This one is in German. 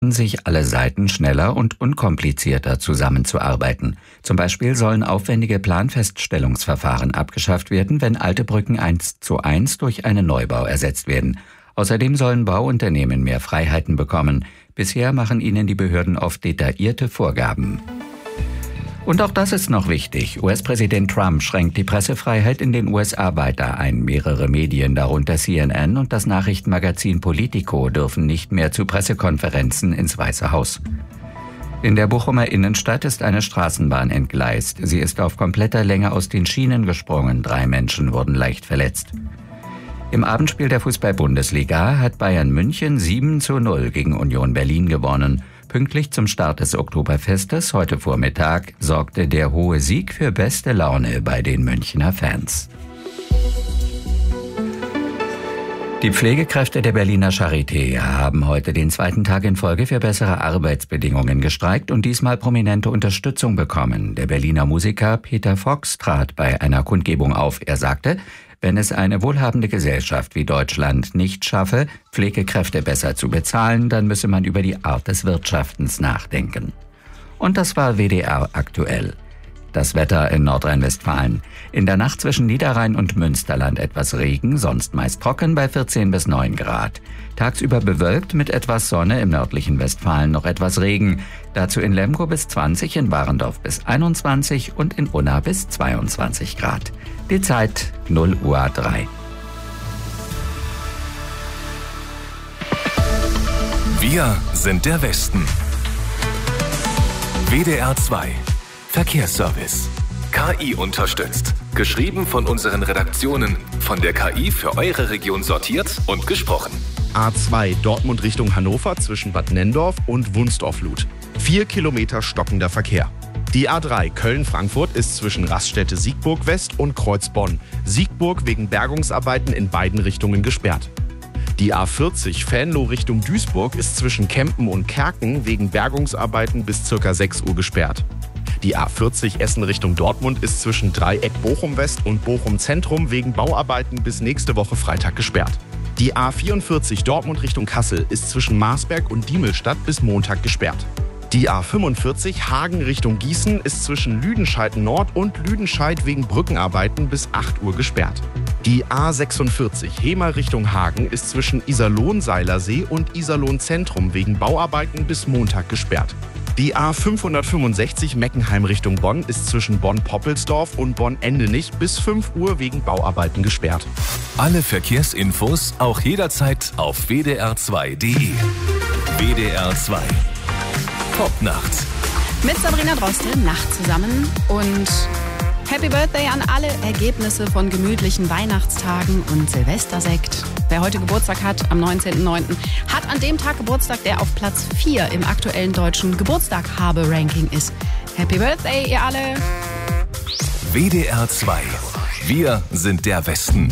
werden sich alle Seiten schneller und unkomplizierter zusammenzuarbeiten. Zum Beispiel sollen aufwendige Planfeststellungsverfahren abgeschafft werden, wenn alte Brücken 1:1 durch einen Neubau ersetzt werden. Außerdem sollen Bauunternehmen mehr Freiheiten bekommen. Bisher machen ihnen die Behörden oft detaillierte Vorgaben. Und auch das ist noch wichtig. US-Präsident Trump schränkt die Pressefreiheit in den USA weiter ein. Mehrere Medien, darunter CNN und das Nachrichtenmagazin Politico, dürfen nicht mehr zu Pressekonferenzen ins Weiße Haus. In der Bochumer Innenstadt ist eine Straßenbahn entgleist. Sie ist auf kompletter Länge aus den Schienen gesprungen. 3 Menschen wurden leicht verletzt. Im Abendspiel der Fußball-Bundesliga hat Bayern München 7:0 gegen Union Berlin gewonnen. Pünktlich zum Start des Oktoberfestes heute Vormittag sorgte der hohe Sieg für beste Laune bei den Münchner Fans. Die Pflegekräfte der Berliner Charité haben heute den 2. Tag in Folge für bessere Arbeitsbedingungen gestreikt und diesmal prominente Unterstützung bekommen. Der Berliner Musiker Peter Fox trat bei einer Kundgebung auf. Er sagte, wenn es eine wohlhabende Gesellschaft wie Deutschland nicht schaffe, Pflegekräfte besser zu bezahlen, dann müsse man über die Art des Wirtschaftens nachdenken. Und das war WDR aktuell. Das Wetter in Nordrhein-Westfalen. In der Nacht zwischen Niederrhein und Münsterland etwas Regen, sonst meist trocken bei 14 bis 9 Grad. Tagsüber bewölkt mit etwas Sonne, im nördlichen Westfalen noch etwas Regen. Dazu in Lemgo bis 20, in Warendorf bis 21 und in Unna bis 22 Grad. Die Zeit 0:03 Uhr. Wir sind der Westen. WDR 2 Verkehrsservice. KI unterstützt. Geschrieben von unseren Redaktionen. Von der KI für eure Region sortiert und gesprochen. A2 Dortmund Richtung Hannover zwischen Bad Nenndorf und Wunstorf-Luth. 4 Kilometer stockender Verkehr. Die A3 Köln-Frankfurt ist zwischen Raststätte Siegburg West und Kreuzbonn. Siegburg wegen Bergungsarbeiten in beiden Richtungen gesperrt. Die A40 Venlo Richtung Duisburg ist zwischen Kempen und Kerken wegen Bergungsarbeiten bis ca. 6 Uhr gesperrt. Die A40 Essen Richtung Dortmund ist zwischen Dreieck Bochum West und Bochum Zentrum wegen Bauarbeiten bis nächste Woche Freitag gesperrt. Die A44 Dortmund Richtung Kassel ist zwischen Marsberg und Diemelstadt bis Montag gesperrt. Die A45 Hagen Richtung Gießen ist zwischen Lüdenscheid Nord und Lüdenscheid wegen Brückenarbeiten bis 8 Uhr gesperrt. Die A46 Hemer Richtung Hagen ist zwischen Iserlohn-Seilersee und Iserlohn-Zentrum wegen Bauarbeiten bis Montag gesperrt. Die A565 Meckenheim Richtung Bonn ist zwischen Bonn-Poppelsdorf und Bonn-Endenich bis 5 Uhr wegen Bauarbeiten gesperrt. Alle Verkehrsinfos auch jederzeit auf wdr2.de. WDR 2 Top-Nacht. Mit Sabrina Droste, Nacht zusammen und Happy Birthday an alle Ergebnisse von gemütlichen Weihnachtstagen und Silvestersekt. Wer heute Geburtstag hat, am 19.09., hat an dem Tag Geburtstag, der auf Platz 4 im aktuellen deutschen Geburtstag-Habe-Ranking ist. Happy Birthday, ihr alle! WDR 2. Wir sind der Westen.